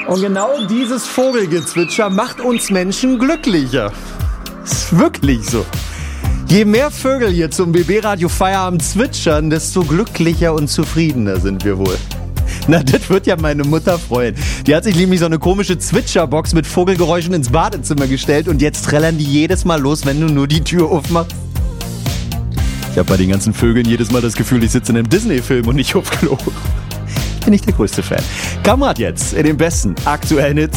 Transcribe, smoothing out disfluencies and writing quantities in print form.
Und genau dieses Vogelgezwitscher macht uns Menschen glücklicher. Ist wirklich so. Je mehr Vögel hier zum BB Radio Feierabend zwitschern, desto glücklicher und zufriedener sind wir wohl. Na, das wird ja meine Mutter freuen. Die hat sich nämlich so eine komische Zwitscherbox mit Vogelgeräuschen ins Badezimmer gestellt und jetzt trällern die jedes Mal los, wenn du nur die Tür aufmachst. Ich habe bei den ganzen Vögeln jedes Mal das Gefühl, ich sitze in einem Disney-Film und nicht auf Klo. Bin ich der größte Fan. Kamerad jetzt in den besten aktuellen Hits.